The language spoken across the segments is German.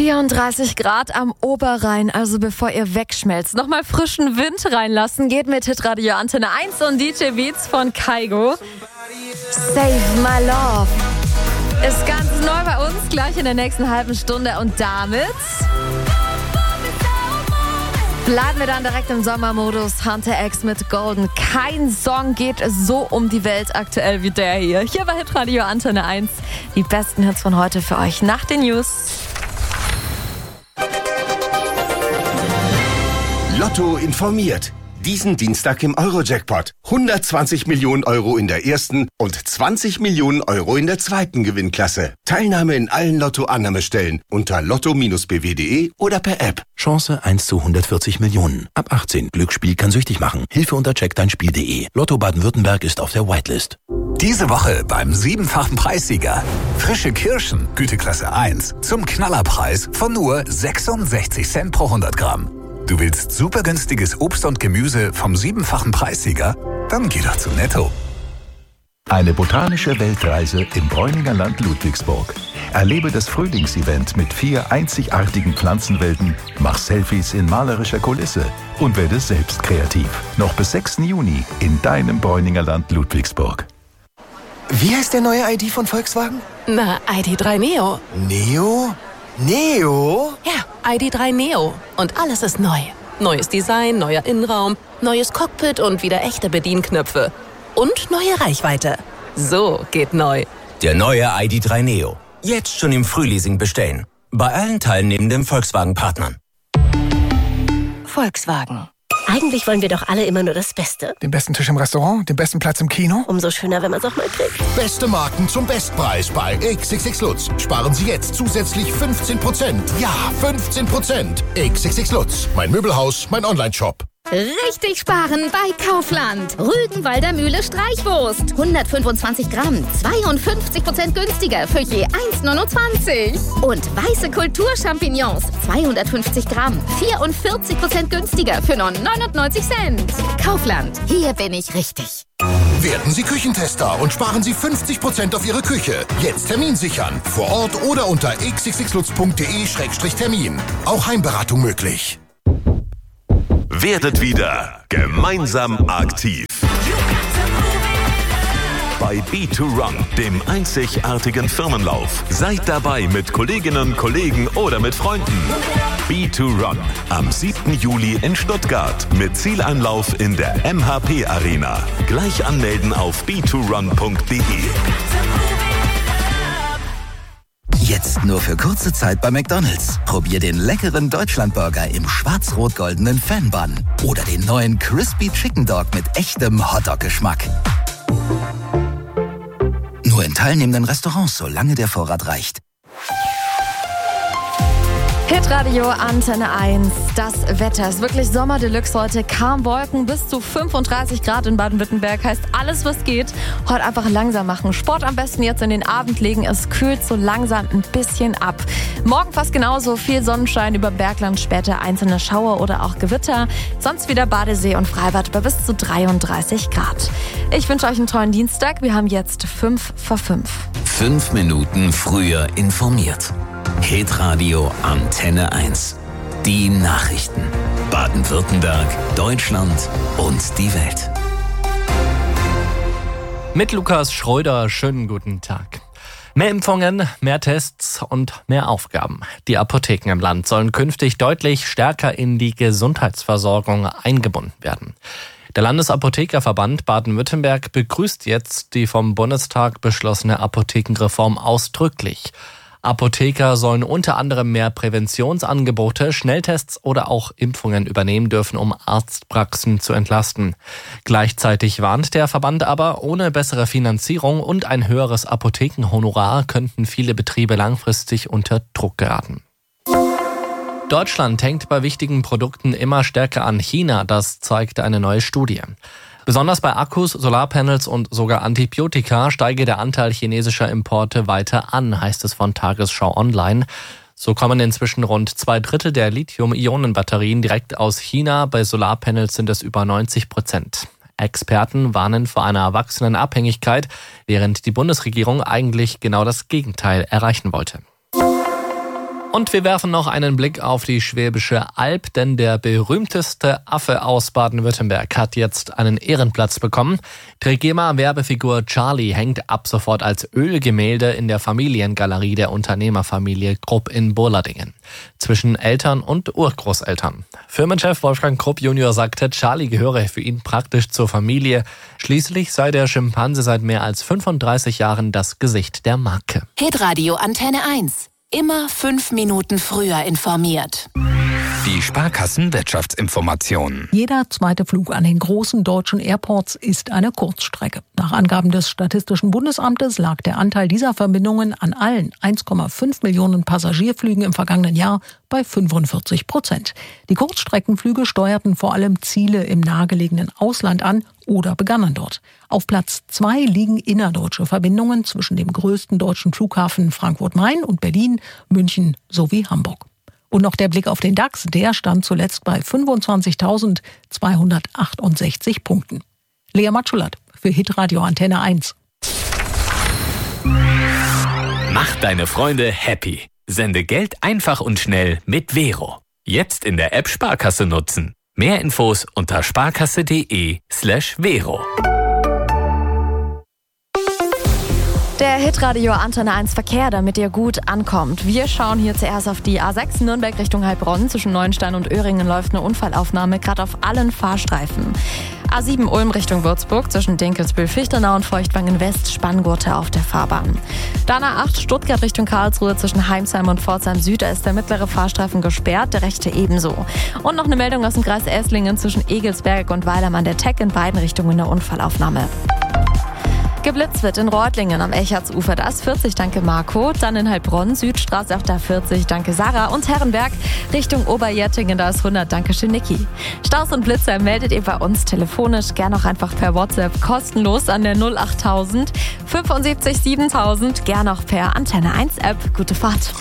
34 Grad am Oberrhein, also bevor ihr wegschmelzt, nochmal frischen Wind reinlassen. Geht mit Hitradio Antenne 1 und DJ Beats von Kygo. Save My Love ist ganz neu bei uns, gleich in der nächsten halben Stunde. Und damit bleiben wir dann direkt im Sommermodus. Hunter X mit Golden. Kein Song geht so um die Welt aktuell wie der hier. Hier bei Hitradio Antenne 1. Die besten Hits von heute für euch nach den News. Lotto informiert. Diesen Dienstag im Euro-Jackpot. 120 Millionen Euro in der ersten und 20 Millionen Euro in der zweiten Gewinnklasse. Teilnahme in allen Lotto-Annahmestellen unter lotto-bw.de oder per App. Chance 1 zu 140 Millionen. Ab 18. Glücksspiel kann süchtig machen. Hilfe unter checkdeinspiel.de. Lotto Baden-Württemberg ist auf der Whitelist. Diese Woche beim 7-fachen Preissieger. Frische Kirschen, Güteklasse 1, zum Knallerpreis von nur 66 Cent pro 100 Gramm. Du willst super günstiges Obst und Gemüse vom 7-fachen Preissieger? Dann geh doch zu Netto. Eine botanische Weltreise im Bräuninger Land Ludwigsburg. Erlebe das Frühlingsevent mit 4 einzigartigen Pflanzenwelten, mach Selfies in malerischer Kulisse und werde selbst kreativ. Noch bis 6. Juni in deinem Bräuninger Land Ludwigsburg. Wie heißt der neue ID von Volkswagen? Na, ID.3 Neo. Neo? Neo? Ja, ID.3 Neo. Und alles ist neu. Neues Design, neuer Innenraum, neues Cockpit und wieder echte Bedienknöpfe. Und neue Reichweite. So geht neu. Der neue ID.3 Neo. Jetzt schon im Frühleasing bestellen. Bei allen teilnehmenden Volkswagen-Partnern. Volkswagen. Eigentlich wollen wir doch alle immer nur das Beste. Den besten Tisch im Restaurant, den besten Platz im Kino. Umso schöner, wenn man es auch mal kriegt. Beste Marken zum Bestpreis bei XXX Lutz. Sparen Sie jetzt zusätzlich 15%. Ja, 15%. XXX Lutz. Mein Möbelhaus, mein Onlineshop. Richtig sparen bei Kaufland. Rügenwalder Mühle Streichwurst. 125 Gramm, 52% günstiger für je 1,29. Und weiße Kulturchampignons. 250 Gramm, 44% günstiger für nur 99 Cent. Kaufland, hier bin ich richtig. Werden Sie Küchentester und sparen Sie 50% auf Ihre Küche. Jetzt Termin sichern. Vor Ort oder unter xxxlutz.de/termin. Auch Heimberatung möglich. Werdet wieder gemeinsam aktiv. Bei B2Run, dem einzigartigen Firmenlauf. Seid dabei mit Kolleginnen, Kollegen oder mit Freunden. B2Run am 7. Juli in Stuttgart mit Zieleinlauf in der MHP Arena. Gleich anmelden auf b2run.de. Jetzt nur für kurze Zeit bei McDonald's. Probier den leckeren Deutschlandburger im schwarz-rot-goldenen Fan-Bun. Oder den neuen Crispy Chicken Dog mit echtem Hotdog-Geschmack. Nur in teilnehmenden Restaurants, solange der Vorrat reicht. Hitradio Antenne 1. Das Wetter ist wirklich Sommer Deluxe heute. Kaum Wolken, bis zu 35 Grad in Baden-Württemberg. Heißt alles, was geht. Heute einfach langsam machen. Sport am besten jetzt in den Abend legen. Es kühlt so langsam ein bisschen ab. Morgen fast genauso. Viel Sonnenschein über Bergland. Später einzelne Schauer oder auch Gewitter. Sonst wieder Badesee und Freibad bei bis zu 33 Grad. Ich wünsche euch einen tollen Dienstag. Wir haben jetzt 5 vor 5. 5 Minuten früher informiert. Hitradio Antenne 1. Die Nachrichten. Baden-Württemberg, Deutschland und die Welt. Mit Lukas Schröder, schönen guten Tag. Mehr Impfungen, mehr Tests und mehr Aufgaben. Die Apotheken im Land sollen künftig deutlich stärker in die Gesundheitsversorgung eingebunden werden. Der Landesapothekerverband Baden-Württemberg begrüßt jetzt die vom Bundestag beschlossene Apothekenreform ausdrücklich. Apotheker sollen unter anderem mehr Präventionsangebote, Schnelltests oder auch Impfungen übernehmen dürfen, um Arztpraxen zu entlasten. Gleichzeitig warnt der Verband aber, ohne bessere Finanzierung und ein höheres Apothekenhonorar könnten viele Betriebe langfristig unter Druck geraten. Deutschland hängt bei wichtigen Produkten immer stärker an China, das zeigt eine neue Studie. Besonders bei Akkus, Solarpanels und sogar Antibiotika steige der Anteil chinesischer Importe weiter an, heißt es von Tagesschau Online. So kommen inzwischen rund 2/3 der Lithium-Ionen-Batterien direkt aus China. Bei Solarpanels sind es über 90%. Experten warnen vor einer wachsenden Abhängigkeit, während die Bundesregierung eigentlich genau das Gegenteil erreichen wollte. Und wir werfen noch einen Blick auf die Schwäbische Alb, denn der berühmteste Affe aus Baden-Württemberg hat jetzt einen Ehrenplatz bekommen. Trigema-Werbefigur Charlie hängt ab sofort als Ölgemälde in der Familiengalerie der Unternehmerfamilie Krupp in Burladingen. Zwischen Eltern und Urgroßeltern. Firmenchef Wolfgang Krupp Junior sagte, Charlie gehöre für ihn praktisch zur Familie. Schließlich sei der Schimpanse seit mehr als 35 Jahren das Gesicht der Marke. Hitradio Antenne 1. Immer 5 Minuten früher informiert. Die Sparkassen-Wirtschaftsinformationen. Jeder zweite Flug an den großen deutschen Airports ist eine Kurzstrecke. Nach Angaben des Statistischen Bundesamtes lag der Anteil dieser Verbindungen an allen 1,5 Millionen Passagierflügen im vergangenen Jahr bei 45%. Die Kurzstreckenflüge steuerten vor allem Ziele im nahegelegenen Ausland an oder begannen dort. Auf Platz 2 liegen innerdeutsche Verbindungen zwischen dem größten deutschen Flughafen Frankfurt-Main und Berlin, München sowie Hamburg. Und noch der Blick auf den DAX, der stand zuletzt bei 25.268 Punkten. Lea Matschulat für Hitradio Antenne 1. Mach deine Freunde happy. Sende Geld einfach und schnell mit Vero. Jetzt in der App Sparkasse nutzen. Mehr Infos unter sparkasse.de/Vero. Der Hitradio Antenne 1 Verkehr, damit ihr gut ankommt. Wir schauen hier zuerst auf die A6 Nürnberg Richtung Heilbronn. Zwischen Neuenstein und Öhringen läuft eine Unfallaufnahme, gerade auf allen Fahrstreifen. A7 Ulm Richtung Würzburg, zwischen Dinkelsbühl-Fichtenau und Feuchtwangen-West, Spanngurte auf der Fahrbahn. Dann A8 Stuttgart Richtung Karlsruhe, zwischen Heimsheim und Pforzheim Süd, da ist der mittlere Fahrstreifen gesperrt, der rechte ebenso. Und noch eine Meldung aus dem Kreis Esslingen, zwischen Egelsberg und Weilheim an der Teck, in beiden Richtungen eine Unfallaufnahme. Geblitzt wird in Reutlingen am Echartsufer, da ist 40, danke Marco. Dann in Heilbronn, Südstraße auch da 40, danke Sarah. Und Herrenberg Richtung Oberjettingen, da ist 100, danke schön Niki. Staus und Blitzer meldet ihr bei uns telefonisch, gern auch einfach per WhatsApp, kostenlos an der 08000 75 7000, gern auch per Antenne 1 App. Gute Fahrt.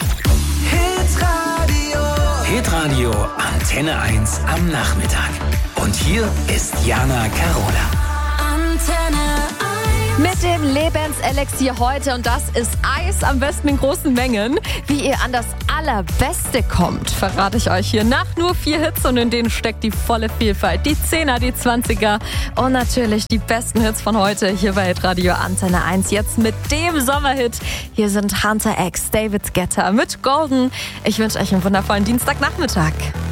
Hitradio Antenne 1 am Nachmittag. Und hier ist Jana Carola. Antenne 1. Mit dem Lebenselixier heute, und das ist Eis, am besten in großen Mengen. Wie ihr an das Allerbeste kommt, verrate ich euch hier nach nur 4 Hits, und in denen steckt die volle Vielfalt. Die 10er, die 20er und natürlich die besten Hits von heute hier bei Radio Antenne 1. Jetzt mit dem Sommerhit. Hier sind Hunter X, David Guetta mit Golden. Ich wünsche euch einen wundervollen Dienstagnachmittag.